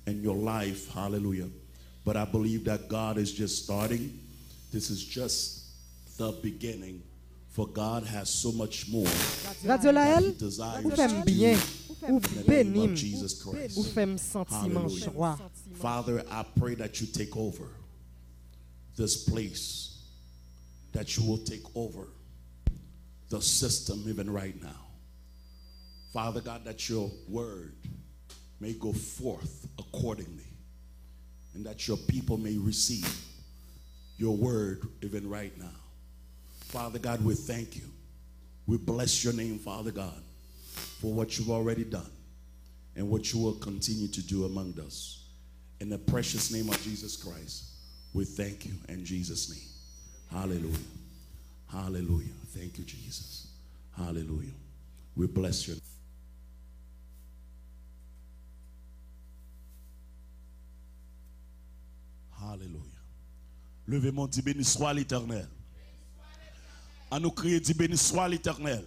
in your life. Hallelujah. But I believe that God is just starting. This is just the beginning. For God has so much more Radio that He Lael, desires ou to fèm do bien, ou in the name bénim, of Jesus Christ. ou fèm sentiment Hallelujah. joie. Father, I pray that you take over this place, that you will take over the system even right now. Father God, that your word may go forth accordingly, and that your people may receive your word even right now. Father God, we thank you. We bless your name, Father God, for what you've already done and what you will continue to do among us. In the precious name of Jesus Christ, we thank you in Jesus' name. Hallelujah. Hallelujah. Thank you, Jesus. Hallelujah. We bless you. Hallelujah. Levez-moi, dit béni soit l'Éternel. À nous crier, dit béni soit l'Éternel.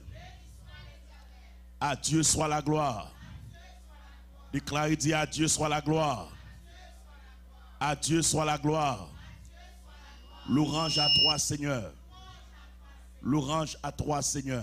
À Dieu soit la gloire. Déclarez, dit à Dieu soit la gloire. À Dieu soit la gloire. Louange à toi, Seigneur. Louange à toi, Seigneur.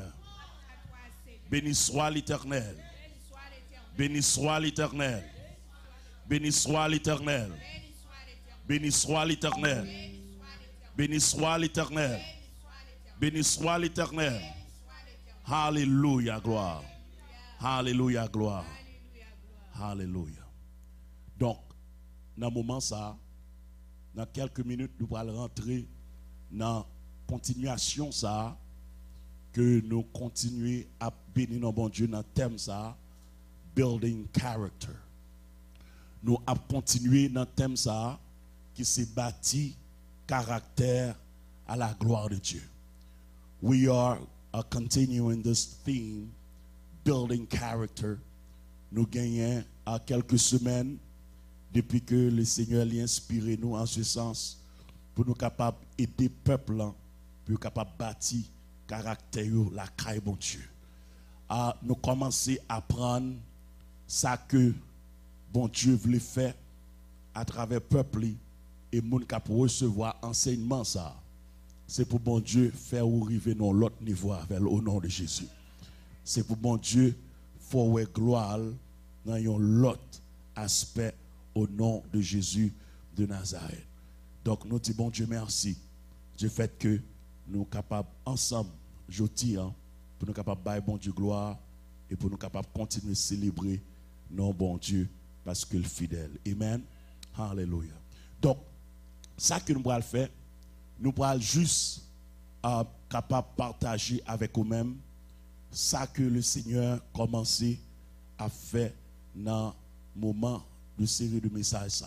Béni soit l'Éternel. Béni soit l'Éternel. Béni soit l'Éternel. Béni soit l'Éternel. Béni soit l'Éternel. Béni soit l'Éternel. Alléluia, gloire. Alléluia, gloire. Alléluia. Donc, dans ce moment ça, dans quelques minutes, nous allons rentrer dans la continuation ça, que nous continuons à bénir notre bon Dieu dans le thème ça, building character. Nous allons continuer dans le thème ça, qui s'est bâti caractère à la gloire de Dieu. We are continuing this theme, building character. Nous gagnons à quelques semaines depuis que le Seigneur l'a inspiré nous en ce sens pour nous capables d'aider le peuple pour capable bâtir caractère la caille bon Dieu. Nous commençons à apprendre ça que bon Dieu voulait faire à travers le peuple et moun cap recevoir enseignement ça. C'est pour bon Dieu faire arriver dans l'autre niveau avec au nom de Jésus. C'est pour bon Dieu faire gloire dans un autre aspect au nom de Jésus de Nazareth. Donc nous disons bon Dieu merci du fait que nous sommes capables ensemble, je dis, pour nous capables de bon Dieu gloire et pour nous capables de continuer à célébrer non bon Dieu parce qu'il est fidèle. Amen. Alléluia. Donc, ça que nous allons faire, nous allons juste capable de partager avec nous-mêmes ça que le Seigneur a commencé à faire dans le moment de série de messages.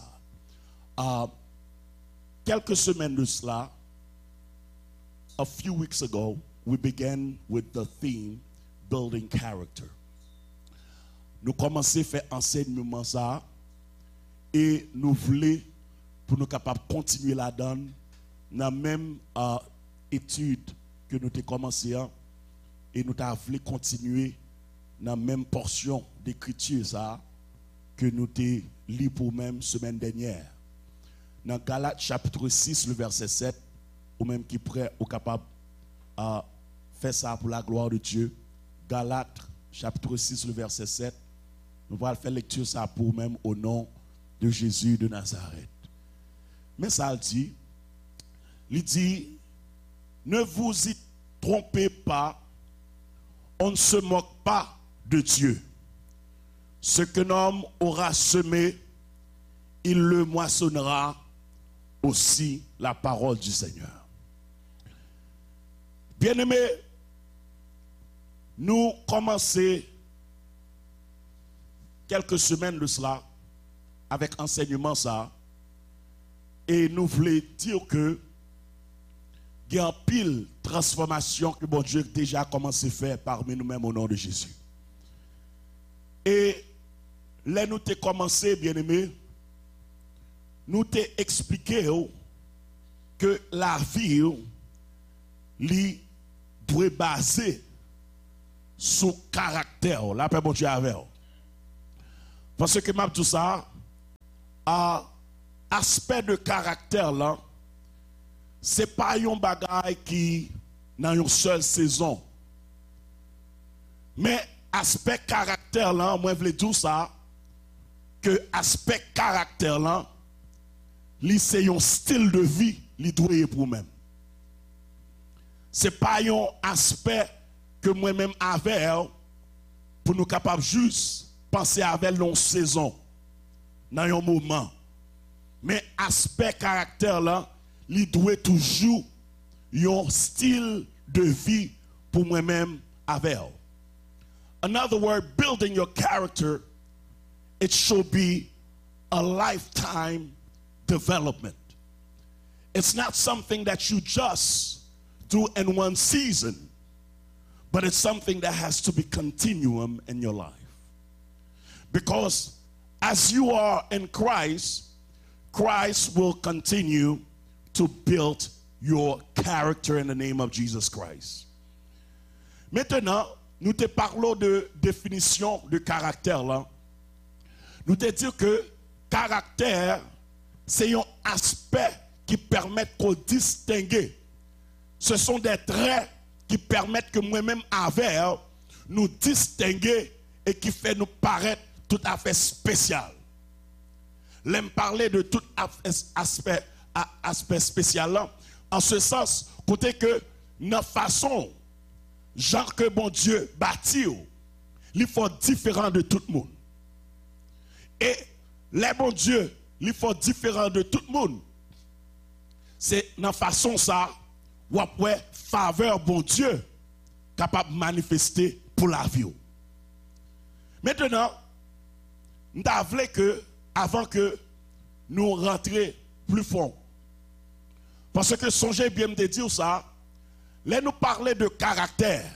Quelques semaines de cela, a few weeks ago, we began with the theme building character. Nous commençons à faire enseignement ça et nous voulons pour nous capables de continuer là-dedans dans la même étude que nous avons commencé et nous voulons continuer dans la même portion d'écriture ça que nous avons lu pour même semaine dernière. Dans Galates chapitre 6, le verset 7, ou même qui prêt ou capable à faire ça pour la gloire de Dieu. Galates chapitre 6, le verset 7, nous allons faire lecture ça pour même au nom de Jésus de Nazareth. Mais ça dit, il dit, ne vous y trompez pas, on ne se moque pas de Dieu. Ce qu'un homme aura semé, il le moissonnera aussi, la parole du Seigneur. Bien-aimés, nous commençons quelques semaines de cela avec enseignement ça et nous voulons dire que il y a une pile transformation que bon Dieu a déjà commencé à faire parmi nous-mêmes au nom de Jésus. Et là nous avons commencé, bien-aimés, nous avons expliqué que la vie li doit baser sur caractère. La paix bon Dieu avec. Parce que m'a tout ça, aspect de caractère là, c'est pas un bagage qui dans une seule saison. Mais aspect caractère là, moi je veux dire ça, que aspect caractère là, c'est un style de vie, li doit pour même. C'est pas un aspect que moi-même avec pour nous capables juste penser avec une saison dans un moment. Mais aspect caractère là, il doit toujours un style de vie pour moi-même avec. In other words, building your character, it should be a lifetime development. It's not something that you just do in one season, but it's something that has to be continuum in your life. Because as you are in Christ, Christ will continue to build your character in the name of Jesus Christ. Maintenant, nous te parlons de définition de caractère là. Nous te disons que caractère, c'est un aspect qui permet de distinguer. Ce sont des traits qui permettent que moi-même avec nous distinguer et qui fait nous paraître tout à fait spécial. L'aime parler de tout aspect spécial là, en ce sens, côté que notre façon, genre que bon Dieu bâtit, il faut différent de tout le monde. Et les bon Dieu, il faut différent de tout le monde. C'est dans façon ça, ou après faveur bon Dieu capable de manifester pour la vie. Maintenant, nous avons que avant que nous rentrions plus fond, parce que songez bien de dire ça, là nous parler de caractère,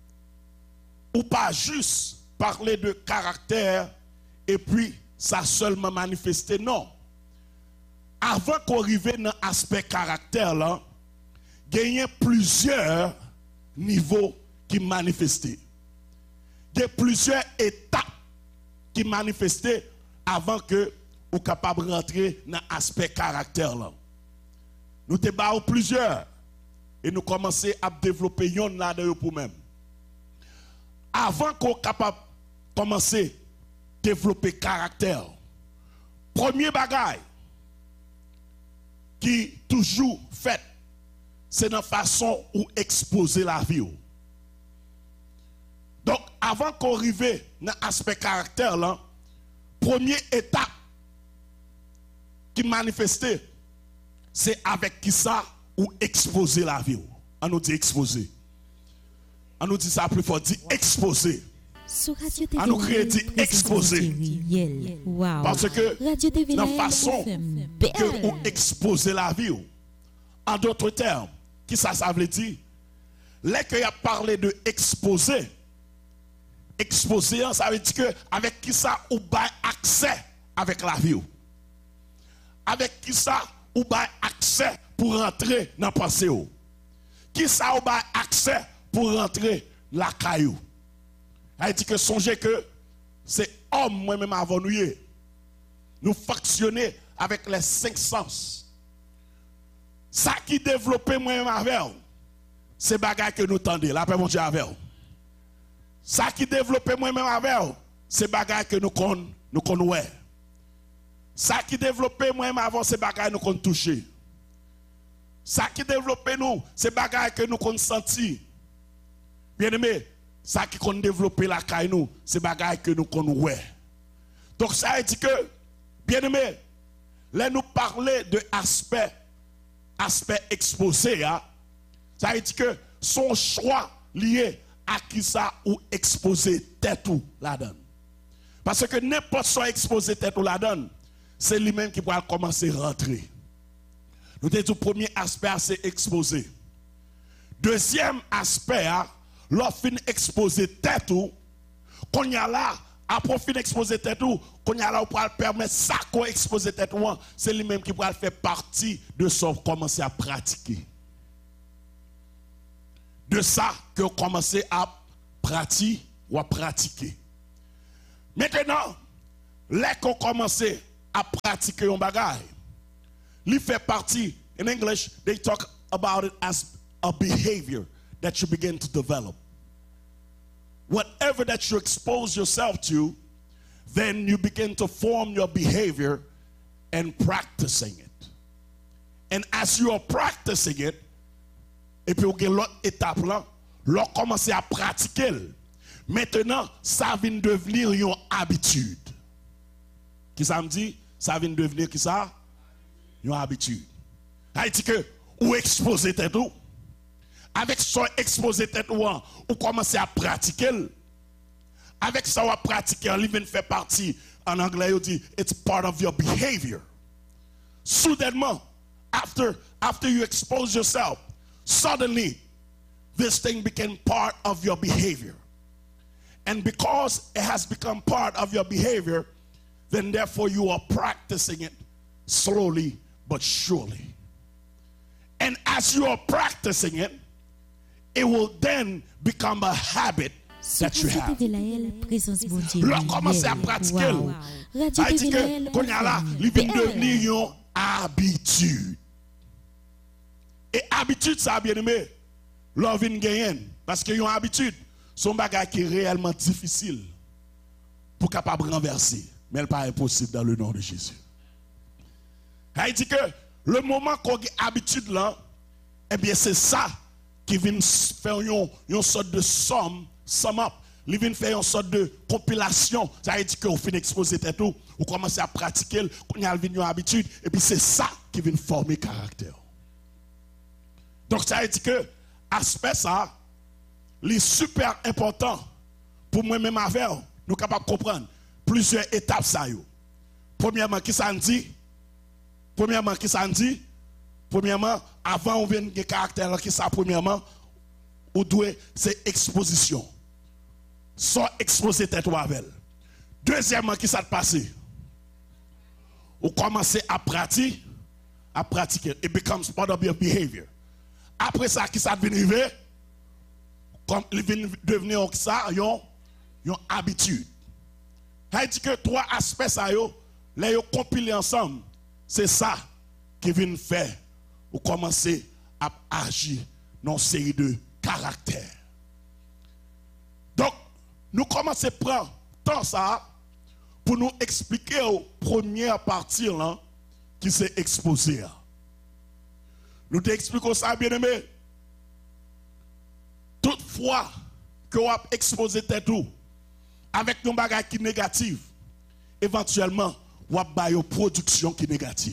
ou pas juste parler de caractère et puis ça seulement manifester, non. Avant qu'on arrive dans l'aspect caractère là, il y a plusieurs niveaux qui manifestent. Il y a plusieurs étapes qui manifestent avant que vous soyez capable de rentrer dans l'aspect caractère là. Nous te battons plusieurs et nous commençons à développer yon là dedans pour même. Avant qu'on soit capable de commencer à développer caractère, premier bagage qui toujours fait, c'est dans la façon où exposer la vie. Donc, avant qu'on arrive dans l'aspect caractère, là, première étape qui manifestait, c'est avec qui ça ou exposer la vie. On nous dit exposer. On nous dit ça plus fort, dit exposer. On nous crée dit exposer. Wow. Parce que dans la façon que vous exposez la vie, en d'autres termes, qui ça veut dire? Là qu'il y a parlé de exposer, exposer, ça veut dire que avec qui ça ou ba accès avec la vie. Avec qui ça ou ba accès pour rentrer dans la pensée. Qui ça ou ba accès pour rentrer la caillou. Elle dit que songez que c'est homme moi-même avant nous fonctionner avec les 5 sens. Ça qui développé moi-même avec c'est bagage que nous tendez. La paix mon Dieu avec. Ça qui développé moi-même avec c'est bagage que nous connaissons. Ça qui développé moi-même avant c'est bagage nous qu'on toucher. Ça qui développé nous c'est bagage que nous qu'on senti. Bien aimé, ça qui qu'on développé la caille nous c'est bagage que nous connaissons. Donc ça veut dire que bien aimé, là nous parler de aspect exposé, ça veut dire que son choix lié à qui ça ou exposer tête ou la donne. Parce que n'importe soit exposer tête ou la donne, c'est lui-même qui va commencer à rentrer. Nous avons dit le premier aspect, c'est exposer. Deuxième aspect, lorsqu'on exposer tête ou, qu'on y a là, après fin exposer tête ou, qu'on y a là, on peut permettre ça qu'on expose tête ou, c'est lui-même qui va faire partie de ça commencer à pratiquer. De ça que vous commencez à pratiquer ou à pratiquer. Maintenant, là qu'on commence à pratiquer un bagage. Il fait partie, in English, they talk about it as a behavior that you begin to develop. Whatever that you expose yourself to, then you begin to form your behavior and practicing it. And as you are practicing it, et puis vous avez l'autre étape là, l'on commence à pratiquer. Maintenant, ça vient devenir une habitude. Qui ça me dit? Ça vient devenir qui ça? Une habitude. Ça veut dire que vous exposez tête ou. Avec ça exposé tête ou, vous commencez à pratiquer. Avec ça vous pratiquer, il vient faire partie. En anglais, on dit, it's part of your behavior. Soudainement, after you expose yourself, suddenly, this thing became part of your behavior. And because it has become part of your behavior, then therefore you are practicing it slowly but surely. And as you are practicing it, it will then become a habit that you have. Là, commencez à pratiquer. Ça veut dire que, qu'on y a là, il vient devenir une habitude. Et habitude, ça bien aimé, l'on vient gagner. Parce que une habitude, c'est un bagage qui est réellement difficile pour capable renverser. Mais elle n'est pas impossible dans le nom de Jésus. Ça veut dire que le moment qu'on a habitude là, eh bien c'est ça qui vient faire une sorte de sum up. Il vient faire une sorte de compilation. Ça veut dire que vous finissez d'exposer tout, vous commencez à pratiquer, vous avez une habitude, et puis c'est ça qui vient former le caractère. Donc ça veut dire que aspect ça, il est super important pour moi-même avec nous, nous capables de comprendre plusieurs étapes ça yo. Premièrement, qui ça dit? Premièrement, avant on vient de caractère qui ça premièrement, ou doit c'est exposition. Soit exposer tête ou avec. Deuxièmement, qui ça te passe? Ou commencer à pratiquer. It becomes part of your behavior. Après ça, qui ça devient arrivé? Comme il vient devenir ça, une habitude. Ça dit que trois aspects ça yo, les yo compilés ensemble, c'est ça qui vient faire ou commencer à agir dans une série de caractères. Donc, nous commençons à prendre temps ça pour nous expliquer aux premières parties là qui s'est exposé. Nous t'expliquons ça bien aimé. Toutefois que vous avez exposé tête tout avec un bagage qui est négatif, éventuellement vous avez une production qui est négative.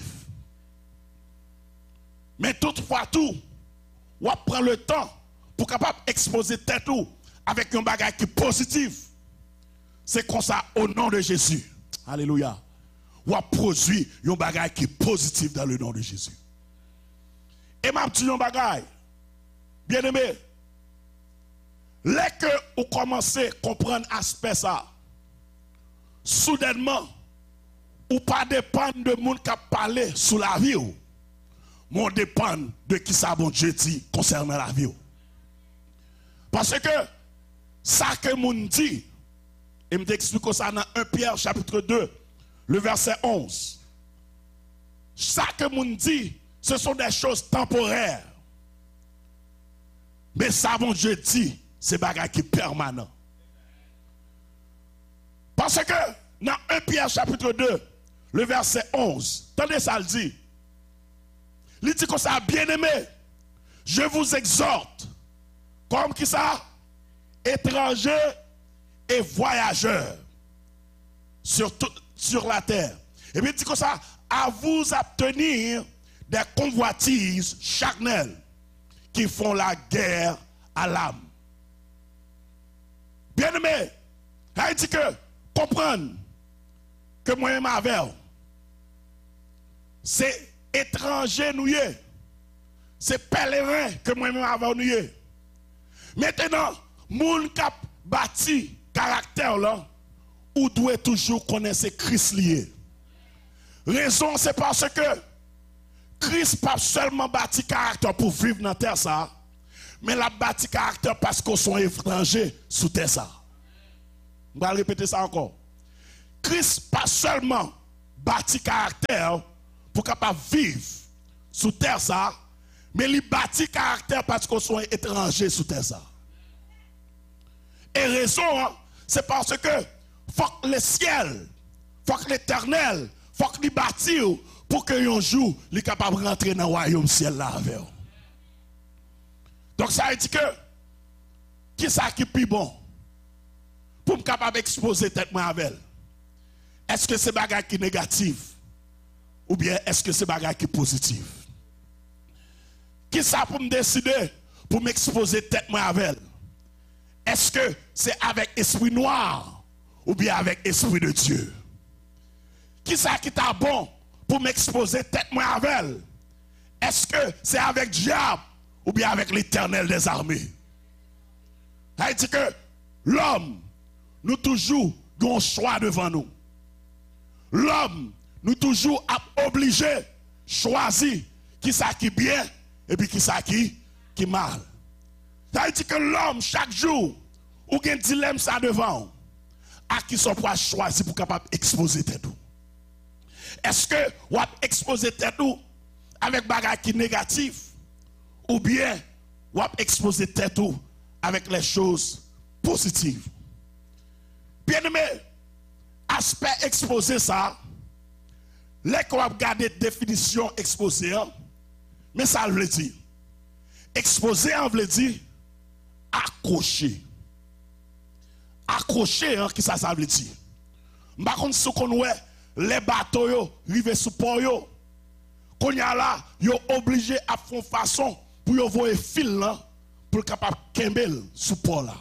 Mais toutefois tout, vous prend le temps pour capable exposer tête tout avec un bagage qui est positif. C'est comme ça au nom de Jésus. Alléluia. Vous produit un bagage qui est positif dans le nom de Jésus. Et m'a dit un bagage, bien aimé, dès que vous commencez à comprendre l'aspect ça, soudainement, ou pas dépendre de monde qui a parlé sous la vie, mais dépend de qui ça bon Dieu dit concernant la vie. Parce que ça que monde dit, et me t'explique ça dans 1 Pierre chapitre 2, le verset 11. Ça que monde dit, ce sont des choses temporaires. Mais ça bon Dieu dit, c'est bagage qui est permanent. Parce que dans 1 Pierre chapitre 2, le verset 11, attendez ça le dit. Il dit que ça, bien aimé, je vous exhorte, comme qui ça? Étrangers et voyageurs sur la terre. Et puis il dit que ça, à vous abstenir des convoitises charnelles qui font la guerre à l'âme. Bien aimé, il dit que comprendre que moi-même avec, c'est étranger nous y est. C'est pèlerin que moi-même avec nous y est. Maintenant, moun qui bâti caractère là, ou doit toujours connaître Christ lié. Raison c'est parce que Christ pas seulement bâti caractère pour vivre dans la terre ça, mais la bâti caractère parce qu'on sont étrangers sous terre ça. On va répéter ça encore. Christ pas seulement bâti caractère pour capable vivre sous terre ça, mais il bâti caractère parce qu'on soit étranger sous terre ça. Et raison, hein, c'est parce que faut que le ciel, faut que l'éternel, faut qu'il bâtit pour que un jour il est capable de rentrer dans le royaume ciel là avec eux. Donc ça veut dire que qui ça qui est plus bon pour me capable d'exposer tête moi avec elle? Est-ce que c'est bagage qui est négatif ou bien est-ce que c'est bagage qui est positif? Qui ça pour me décider pour m'exposer tête moi avec elle? Est-ce que c'est avec esprit noir ou bien avec esprit de Dieu? Qui ça qui t'a bon pour m'exposer tête moi avec elle? Est-ce que c'est avec diable ou bien avec l'Éternel des armées? Ça veut dire que l'homme, nous toujours avons un choix devant nous. L'homme, nous toujours obligé choisir qui ça qui bien et puis qui ça qui mal. Ça veut dire que l'homme, chaque jour, ou un dilemme ça devant, à qui son poids choisi pour capable exposer tête tout. Est-ce que vous exposer tête tout avec bagage qui négatif ou bien vous exposer tête tout avec les choses positives? Bien aimé, aspect exposé ça, les qu'on va regarder définition exposé, mais ça veut dire exposé en veut dire accroché. Accroché, qui ça veut dire? Par contre, ce qu'on voit, les bateaux yo rive sous port yo, qu'on y a là, yo obligé à faire façon pour yo voir fil là pour capable kembel sous port là.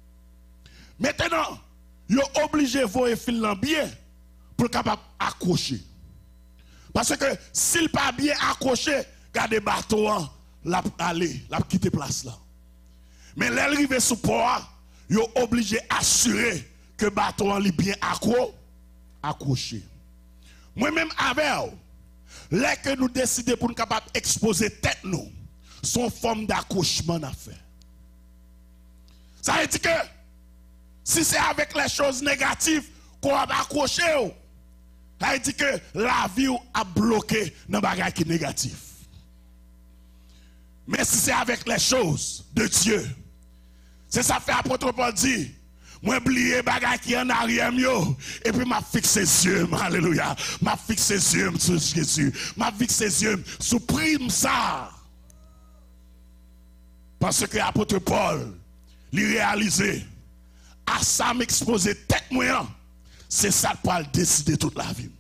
Maintenant, yo obligé voir fil là bien pour capable accrocher. Parce que s'il pas bien accroché, garder bateau la aller, la quitter place là. Mais l'arrivée sous port, yo obligé assurer que bateau est bien accroché. Moi-même avec les que nous décidons pour nous capable exposer tête nous, son forme d'accrochement à faire. Ça veut dire que si c'est avec les choses négatives qu'on va accrocher, ça veut dire que la vie a bloqué dans les bagages qui sont négatifs. Mais si c'est avec les choses de Dieu, c'est ça fait apôtre Paul dit, moi oublier bagay qui en arrière yo et puis m'a fixé les yeux, alléluia, m'a fixé les yeux sur Jésus, m'a fixé les yeux sur prime ça. Parce que apôtre Paul lui réalisé à ça m'exposer tête moi, c'est ça pour décider toute la vie.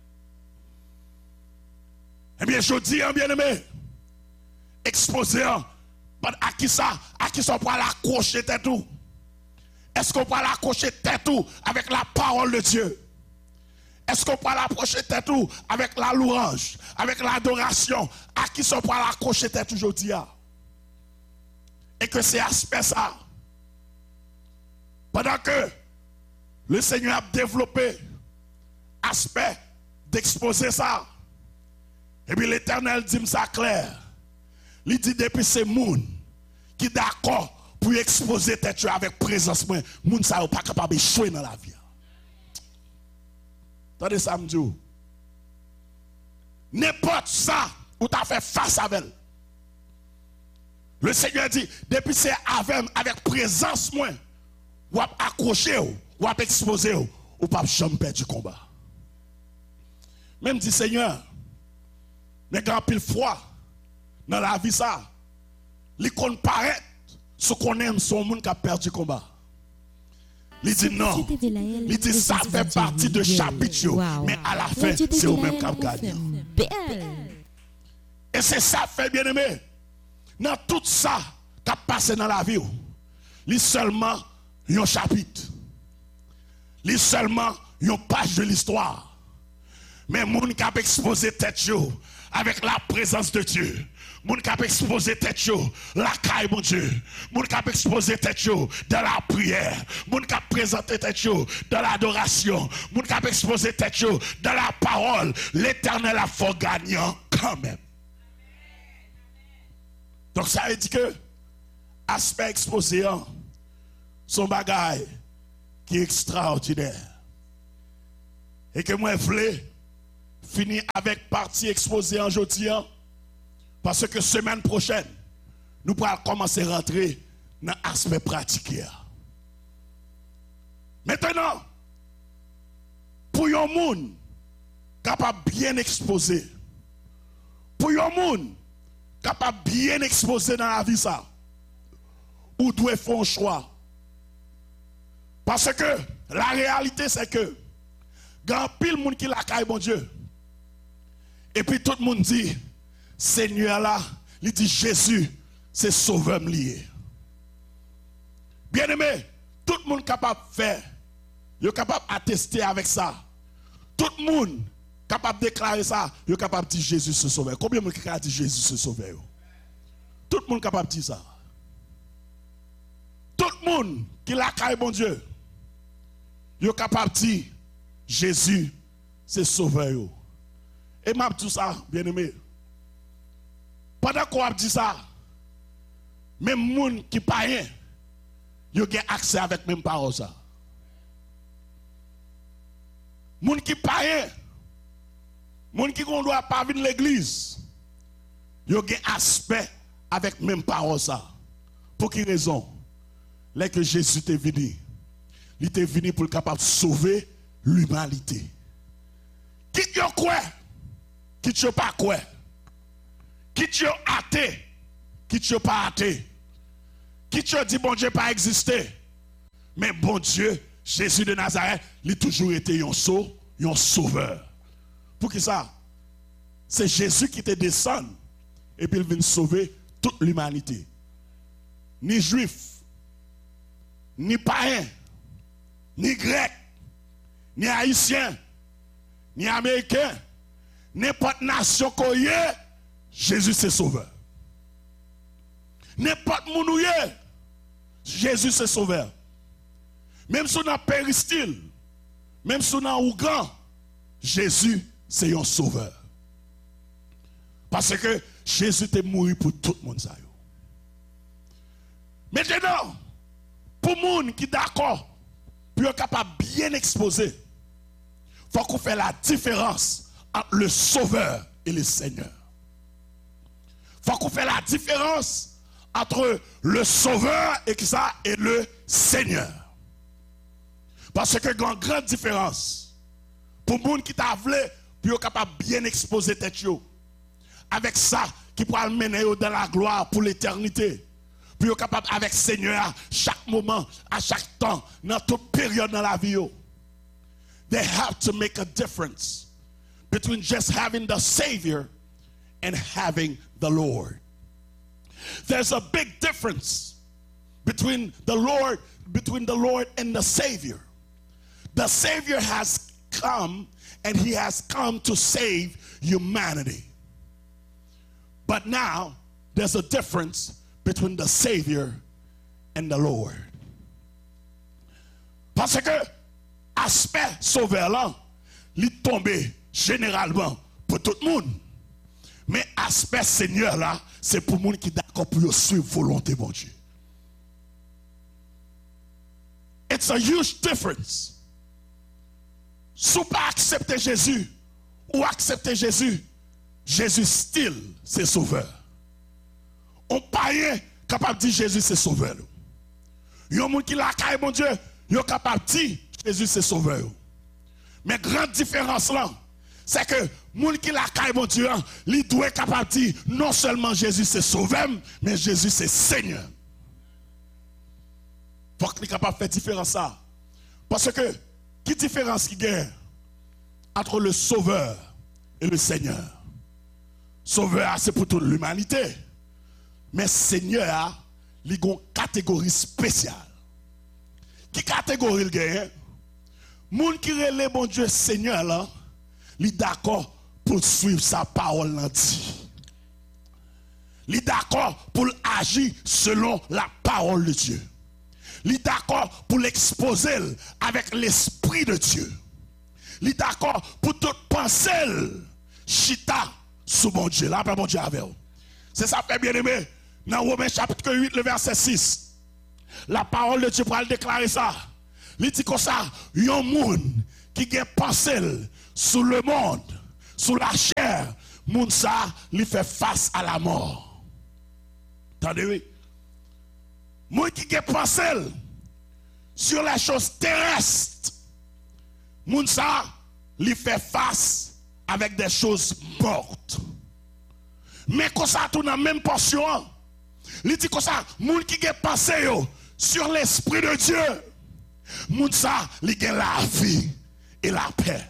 Eh bien je dis bien aimé, exposer à qui ça pour l'accrocher tête tout. Est-ce qu'on peut l'accrocher tête tout avec la parole de Dieu? Est-ce qu'on peut l'accrocher tête tout avec la louange, avec l'adoration? À qui sont pour l'accrocher tête aujourd'hui? Et que c'est aspect ça. Pendant que le Seigneur a développé aspect d'exposer ça, et puis l'Éternel dit ça clair. Il dit depuis ces moun qui d'accord pour exposer tête avec présence, moun ça pas capable de échouer dans la vie. Attendez ça me dit. N'importe ça où tu as fait face avec elle. Le Seigneur dit depuis c'est avec présence moi ou accrocher ou exposer ou pas jamais perdre du combat. Même dit Seigneur, mais quand pile fois dans la vie ça, il comparaît ce qu'on aime son monde qui a perdu le combat. Il dit non. Il dit ça fait partie de chapitre. Mais à la fin, c'est vous-même qui avez gagné. Et c'est ça fait bien aimé. Dans tout ça qui a passé dans la vie, il seulement un chapitre. Il seulement une page de l'histoire. Mais mon qui a exposé tête avec la présence de Dieu. Moun kap exposer tête yo, la caille mon Dieu. Moun kap exposer tête yo dans la prière. Moun kap présenter tête yo dans l'adoration. Moun kap exposer tête yo dans la parole. L'Éternel a fort gagnant quand même. Donc ça veut dire que aspect exposé son bagage qui est extraordinaire. Et que moi je voulais fini avec partie exposée en jeudi, parce que semaine prochaine, nous pourrons commencer à rentrer dans l'aspect pratique. Maintenant, pour un monde capable de bien exposer, pour un monde capable de bien exposer dans la vie, ça, ou doit faire un choix. Parce que la réalité, c'est que, quand pile monde qui la caille, bon Dieu, et puis tout le monde dit, Seigneur là, il dit Jésus, c'est sauveur lié. Bien aimé, tout le monde capable de faire, il est capable d'attester avec ça. Tout le monde capable de déclarer ça, il est capable de dire Jésus c'est sauveur. Combien de monde qui a dit Jésus c'est sauveur? Tout le monde capable de dire ça. Tout le monde qui la caille, bon Dieu, il est capable de dire Jésus c'est sauveur. Et m'a tout ça, bien aimé. Pendant qu'on a dit ça, même les gens qui ne pas rien, ils ont accès avec même parole ça. Les gens qui ne pas rien, les gens qui ne doivent pas venir à l'église, ils ont aspect avec même parole ça. Pour quelle raison? Là que Jésus est venu, il est venu pour être capable de sauver l'humanité. Qui tu quoi? Qui tu pas quoi? Qui tu athée? Qui tu pas athée? Qui tu dit bon Dieu pas existé? Mais bon Dieu, Jésus de Nazareth, il a toujours été un sauveur. Pour qui ça? C'est Jésus qui te descend et puis il vient sauver toute l'humanité. Ni juif, ni païen, ni grec, ni haïtien, ni américain, n'importe nation qu'on y est, Jésus c'est sauveur. N'importe où y est, Jésus c'est sauveur. Même si on a péristyle, même si on a Ougan, Jésus c'est un sauveur. Parce que Jésus est mort pour tout le monde. Maintenant, pour les gens qui sont d'accord, pour être capable de bien exposer, il faut qu'on fasse la différence entre le sauveur et le Seigneur. Il faut qu'on fasse la différence entre le sauveur et le Seigneur. Parce que il y a une grande différence. Pour les gens qui t'a voulu, pour être capable de bien exposer tête yo, avec ça qui pourra mener dans la gloire pour l'éternité. Pour être capable avec Seigneur à chaque moment, à chaque temps, dans toute période dans la vie. They have to make a difference between just having the Savior and having the Lord. There's a big difference between the Lord and the Savior. The Savior has come and he has come to save humanity. But now there's a difference between the Savior and the Lord. Parce que aspect sauveur là, il est tombé généralement pour tout le monde. Mais aspect Seigneur là, c'est pour les gens qui sont d'accord pour suivre la volonté de Dieu. It's a huge difference. Si vous pas accepter Jésus ou accepter Jésus, Jésus still c'est sauveur. On païen capable de dire Jésus c'est sauveur. Il y a des gens qui la caille mon Dieu, ils sont capables de dire Jésus c'est sauveur. Mais grande différence là, c'est que les gens qui la caille mon Dieu, ils doivent être capables de dire non seulement Jésus c'est sauveur, mais Jésus c'est Seigneur. Il faut qu'ils soient capables de faire différence ça. Parce que, qui différence qui gagne entre le sauveur et le Seigneur? Sauveur, c'est pour toute l'humanité. Mais Seigneur, il y a une catégorie spéciale. Qui catégorie il gagne? Moun qui relève bon Dieu Seigneur là, il est d'accord pour suivre sa parole là dit. Il est d'accord pour agir selon la parole de Dieu. Il est d'accord pour l'exposer avec l'esprit de Dieu. Il est d'accord pour toute pensée chita sous bon Dieu. Là, après bon Dieu avec vous. C'est ça fait bien aimé. Dans Romains chapitre 8, le verset 6. La parole de Dieu pour le déclarer ça. Il dit comme ça, il y a un monde qui a pensé sur le monde, sous la chair, moun ça lui fait face à la mort. Attendez, oui. Moun qui pense sur les choses terrestres, moun ça lui fait face avec des choses mortes. Mais quand ça tourne dans la même portion, il dit comme ça, moun qui pense sur l'esprit de Dieu, moun ça li gen la vie et la paix.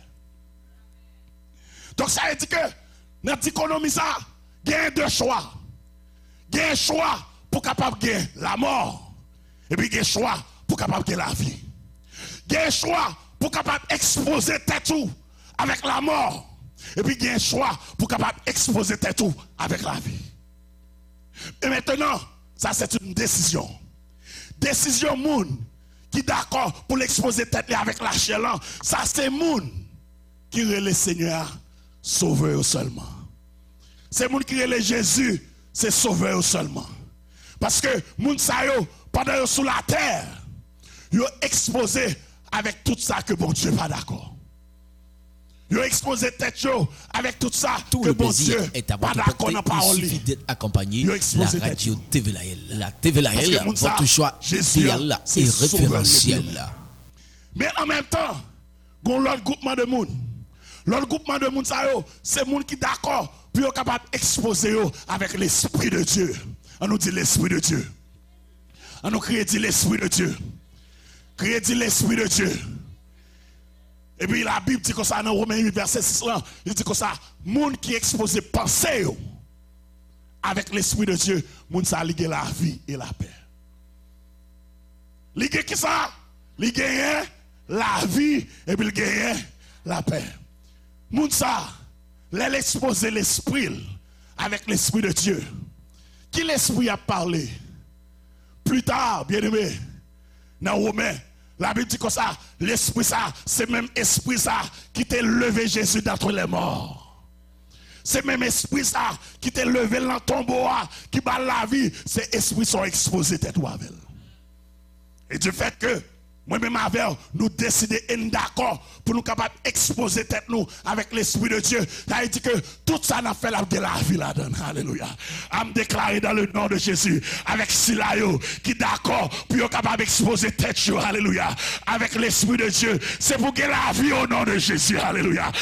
Donc ça veut dire que dans notre économie ça, il y a deux choix. Il y a un choix pour capable gagner la mort et puis il y a un choix pour capable gagner la vie. Il y a un choix pour capable exposer tête tout avec la mort et puis il y a un choix pour capable exposer tête tout avec la vie. Et maintenant, ça c'est une décision. Décision moun qui d'accord pour l'exposer tête avec la chair, ça c'est moun qui relève le Seigneur sauveur seulement. C'est moun qui relève Jésus, c'est sauveur seulement. Parce que moun sa yo pendant yo sous la terre, yo exposé avec tout ça que bon Dieu pas d'accord. Yo exposé tête yo avec tout ça tout que le bon plaisir Dieu est à pas votre d'accord portée. dans parole. Il suffit d'être accompagné Yo la exposé radio tête. TV Laël. La TV Laël, Parce que moun sa, votre choix Jésus, idéal c'est et sauveur référentiel. le Mais en même temps, gon l'autre groupement de monde. L'autre groupement de monde ça yo, c'est monde qui d'accord pour être capable d'exposer yo avec l'esprit de Dieu. On nous dit l'esprit de Dieu. On nous crédit l'esprit de Dieu. Crédit l'esprit de Dieu. Et puis la Bible dit comme ça dans Romains 8 verset 6 là, il dit comme ça, monde qui expose pensée yo avec l'esprit de Dieu, monde ça ligue la vie et la paix. Ligue qui ça? Ligue la vie et puis ligue la paix. Moun ça, l'exposer l'esprit avec l'esprit de Dieu. Qui l'esprit a parlé? Plus tard, bien aimé, dans Romains, la Bible dit comme ça, l'esprit ça, c'est même esprit ça qui t'a levé Jésus d'entre les morts. C'est même esprit ça qui t'a levé dans le tombeau, qui bat la vie, c'est esprit sont exposés tête ou avec. Et du fait que moi-même avec nous décidons et nous d'accord pour nous capables d'exposer tête nous avec l'esprit de Dieu. Ça veut dire que tout ça n'a fait la vie là-dedans. Alléluia. À me déclarer dans le nom de Jésus avec Silayo qui d'accord pour être capable d'exposer tête. Alléluia. Avec l'esprit de Dieu. C'est pour que la vie au nom de Jésus. Alléluia.